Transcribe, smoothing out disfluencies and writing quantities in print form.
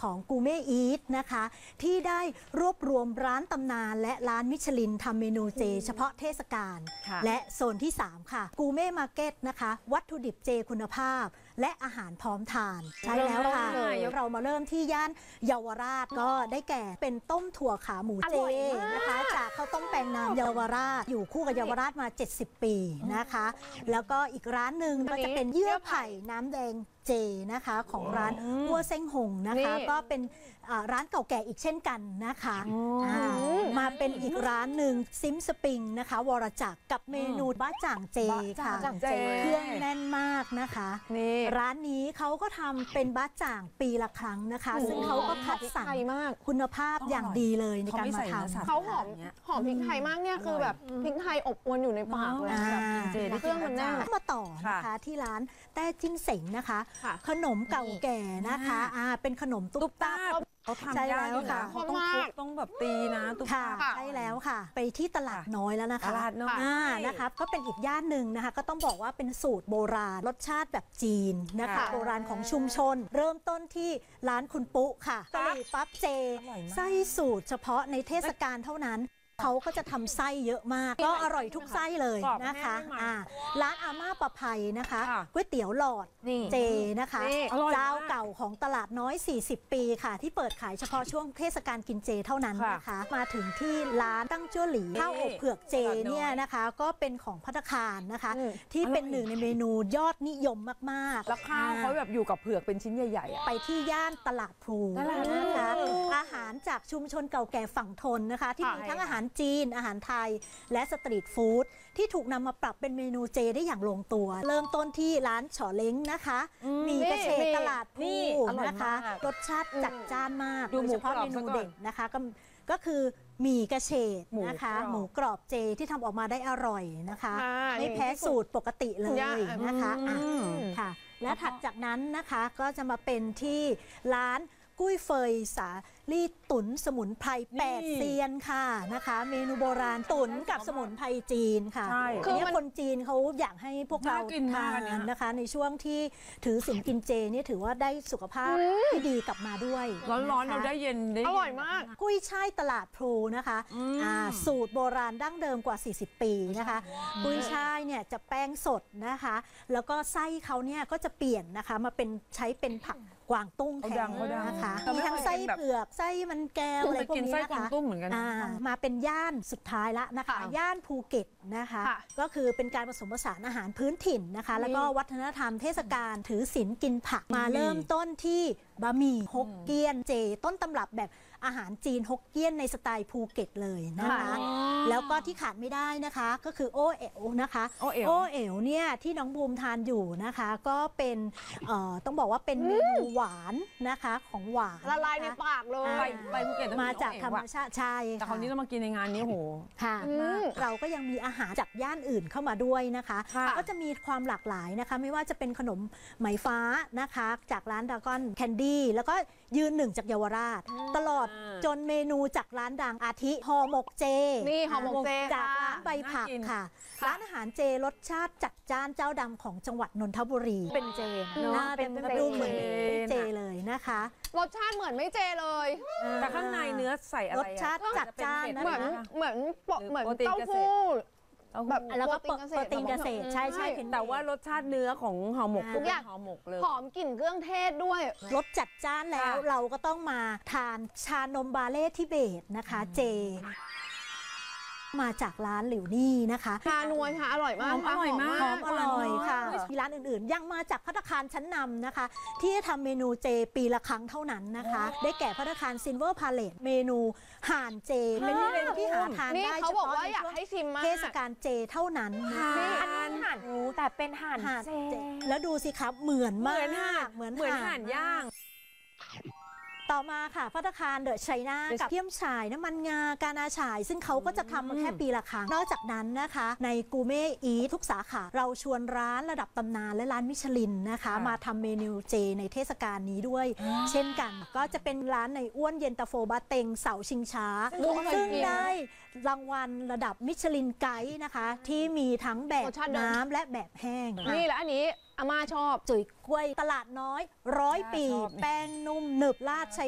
ของกูเม่อีทนะคะที่ได้รวบรวมร้านตำนานและร้านมิชลินทำเมนูเจเฉพาะเทศกาลและโซนที่ 3 ค่ะกูเม่มาร์เก็ตนะคะวัตถุดิบเจคุณภาพและอาหารพร้อมทานใช่แล้วค่ะเรามาเริ่มที่ย่านเยาวราชก็ได้แก่เป็นต้มถั่วขาหมูเจนะคะจากข้าวต้มแป้งน้ำเยาวราชอยู่คู่กับเยาวราชมา70 ปีนะคะแล้วก็อีกร้านหนึ่งก็จะเป็นเยื่อไผ่น้ำแดงเจนะคะของร้านกัวเซ้งหงนะคะก็เป็นร้านเก่าแก่อีกเช่นกันนะคะมาเป็นอีกร้านหนึ่งซิมสปริงนะคะวรจักรกับเมนูบ้าจ่างเจค่ะเครื่องแน่นมากนะคะร้านนี้เขาก็ทำเป็นบ้าจ่างปีละครั้งนะคะซึ่งเขาก็คัดสรรคุณภาพอย่างดีเลยในการมาทำเขาหอมพริกไทยมากเนี่ยคือแบบพริกไทยอบอวลอยู่ในปากเลยเครื่องมันแน่นมาต่อนะคะที่ร้านแต้จิ้งเสงนะคะขนมเก่าแก่นะคะเป็นขนมตุ๊บตาเขาทำยากอยู่นะเขาต้องแบบตีนะตุ๊กตาใช่แล้วค่ะไปที่ตลาดน้อยแล้วนะคะตลาดน้อยนะคะก็เป็นอีกย่านหนึ่งนะคะก็ต้องบอกว่าเป็นสูตรโบราณรสชาติแบบจีนนะคะโบราณของชุมชนเริ่มต้นที่ร้านคุณปุ๊ค่ะกะหรี่ปั๊บเจไส้สูตรเฉพาะในเทศกาลเท่านั้นเขาก็จะทำไส้เยอะมากก็อร่อยทุกไส้เลยนะคะร้านอาม่าประภัยนะคะก๋วยเตี๋ยวหลอดเจนะคะเจ้าเก่าของตลาดน้อย40 ปีค่ะที่เปิดขายเฉพาะช่วงเทศกาลกินเจเท่านั้นนะคะมาถึงที่ร้านตั้งจั่วหลี่ข้าวอบเผือกเจเนี่ยนะคะก็เป็นของภัตตาคารนะคะที่เป็นหนึ่งในเมนูยอดนิยมมากๆแล้วข้าวเขาแบบอยู่กับเผือกเป็นชิ้นใหญ่ๆไปที่ย่านตลาดพลูนะคะอาหารจากชุมชนเก่าแก่ฝั่งทนนะคะที่มีทั้งอาหารจีนอาหารไทยและสตรีทฟู้ดที่ถูกนำมาปรับเป็นเมนูเจได้อย่างลงตัวเริ่มต้นที่ร้านฉอเล้งนะคะมีกระเฉดตลาดพลูนะคะรสชาติจัดจ้านมากโดยเฉพาะเมนูเด่นนะคะก็คือหมี่กระเฉดนะคะหมูกรอบเจที่ทำออกมาได้อร่อยนะคะไม่แพ้สูตรปกติเลยนะคะค่ะและถัดจากนั้นนะคะก็จะมาเป็นที่ร้านกุ้ยเฟยสาลี่ตุ๋นสมุนไพร8 เซียนค่ะนะคะเมนูโบราณตุ๋นกับสมุนไพรจีนค่ะคือคนจีนเขาอยากให้พวกเราทานนะคะในช่วงที่ถือศีลกินเจนี่ถือว่าได้สุขภาพที่ดีกลับมาด้วยร้อนๆเราได้เย็นอร่อยมากกุ้ยช่ายตลาดพลูนะคะสูตรโบราณดั้งเดิมกว่า40 ปีนะคะกุ้ยช่ายเนี่ยจะแป้งสดนะคะแล้วก็ไส้เขาเนี่ยก็จะเปลี่ยนนะคะมาเป็นใช้เป็นผักกวางตุ้งแทนนะคะมีทั้งไส้เผือกไส้มันแก้วอะไรพวกนี้นะคะมาเป็นย่านสุดท้ายละนะคะย่านภูเก็ตนะคะก็คือเป็นการผสมผสานอาหารพื้นถิ่นนะคะแล้วก็วัฒนธรรมเทศกาลถือศีลกินผักมาเริ่มต้นที่บะหมี่ฮกเกี้ยนเจต้นตำรับแบบอาหารจีนฮกเกี้ยนในสไตล์ภูเก็ตเลยนะคะแล้วก็ที่ขาดไม่ได้นะคะก็คือโอเอ๋วนะคะโอเอ๋วเนี่ยที่น้องบูมทานอยู่นะคะก็เป็นต้องบอกว่าเป็นเมนูหวานนะคะของหวานละลายในปากเลยไปภูเก็ตมาจากธรรมชาติใช่แต่คราวนี้เรามากินในงานนี้โหค่ะเราก็ยังมีอาหารจากย่านอื่นเข้ามาด้วยนะคะก็จะมีความหลากหลายนะคะไม่ว่าจะเป็นขนมไหมฟ้านะคะจากร้านดากอนแคนดี้แล้วก็ยืนหนึ่งจากเยาวราชตลอดจนเมนูจากร้านดังอาทิห่อหมกเจนี่ห่อหมกเจจากร้านใบผักค่ะร้านอาหารเจรสชาติจัดจ้านเจ้าดังของจังหวัดนนทบุรีเป็นเจเป็นดูเหมือนเจเลยนะคะรสชาติเหมือนไม่เจเลยแต่ข้างในเนื้อใส่อะไรรสชาติจัดจ้านเหมือนเต้าหู้แบบแล้วก็โปรตีนเกษตรใช่แต่ว่ารสชาติเนื้อของห่อหมกทุกอย่างห่อหมกเลยหอมกลิ่นเครื่องเทศด้วยรสจัดจ้านแล้วเราก็ต้องมาทานชานมบาเล่ทิเบตนะคะเจมาจากร้านหลิวนี่นะคะชานวลค่ะอร่อยมากอร่อยมากอร่อยค่ะมีร้านอื่นๆยังมาจากภัตตาคารชั้นนำนะคะที่ทำเมนูเจปีละครั้งเท่านั้นนะคะได้แก่ภัตตาคารซิลเวอร์พาเลตเมนูห่านเจเป็นเมนูที่หาทานได้เฉพาะในช่วงเทศกาลเจเท่านั้นนี่อันนี้ห่านแต่เป็นห่านเจแล้วดูสิครับเหมือนมากเหมือนห่านย่างต่อมาค่ะภัตตาคารเดอะไชน่ากับเทียมฉายน้ำมันงากานาฉายซึ่งเขาก็จะทำมาแค่ปีละครั้งนอกจากนั้นนะคะในกูเม่อีทุกสาขาเราชวนร้านระดับตำนานและร้านมิชลินนะคะมาทำเมนูเจในเทศกาลนี้ด้วยเช่นกันก็จะเป็นร้านในอ้วนเย็นตาโฟบะเต็งเสาชิงช้าซึ่งได้รางวัลระดับมิชลินไกด์นะคะที่มีทั้งแบบน้ำและแบบแห้งนี่และอันนี้อาม่าชอบจุ๋ยกล้วยตลาดน้อย100 ปีแป้งนุ่มหนึบราด